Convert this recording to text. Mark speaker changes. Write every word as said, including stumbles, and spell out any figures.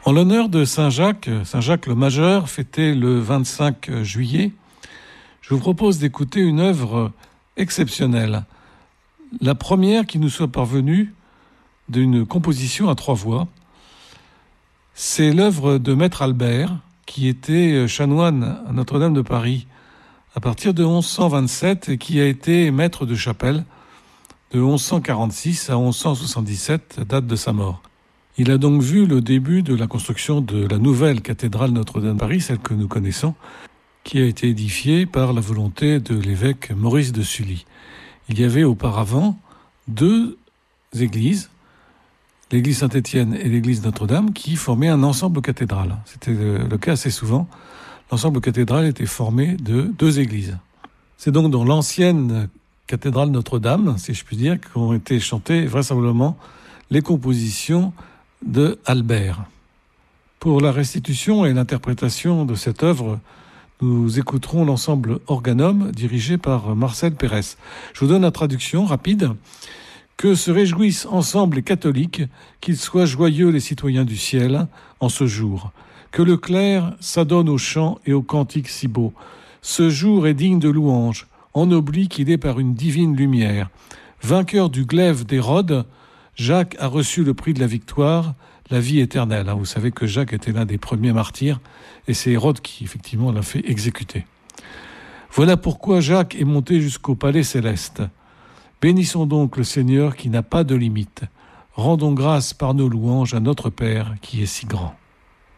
Speaker 1: En l'honneur de Saint Jacques, Saint Jacques le Majeur, fêté le vingt-cinq juillet, je vous propose d'écouter une œuvre exceptionnelle. La première qui nous soit parvenue d'une composition à trois voix. C'est l'œuvre de Maître Albert, qui était chanoine à Notre-Dame de Paris à partir de onze cent vingt-sept et qui a été maître de chapelle de onze cent quarante-six à onze cent soixante-dix-sept, date de sa mort. Il a donc vu le début de la construction de la nouvelle cathédrale Notre-Dame de Paris, celle que nous connaissons, qui a été édifiée par la volonté de l'évêque Maurice de Sully. Il y avait auparavant deux églises, l'église Saint-Étienne et l'église Notre-Dame, qui formaient un ensemble cathédral. C'était le cas assez souvent. L'ensemble cathédral était formé de deux églises. C'est donc dans l'ancienne cathédrale Notre-Dame, si je puis dire, qu'ont été chantées vraisemblablement les compositions de Albert. Pour la restitution et l'interprétation de cette œuvre, nous écouterons l'ensemble Organum dirigé par Marcel Pérez. Je vous donne la traduction rapide. Que se réjouissent ensemble les catholiques, qu'ils soient joyeux les citoyens du ciel en ce jour. Que le clerc s'adonne aux chants et aux cantiques si beaux. Ce jour est digne de louange, ennobli qu'il est par une divine lumière. Vainqueur du glaive d'Hérode, Jacques a reçu le prix de la victoire, la vie éternelle. Vous savez que Jacques était l'un des premiers martyrs, et c'est Hérode qui, effectivement, l'a fait exécuter. Voilà pourquoi Jacques est monté jusqu'au palais céleste. Bénissons donc le Seigneur qui n'a pas de limite. Rendons grâce par nos louanges à notre Père qui est si grand.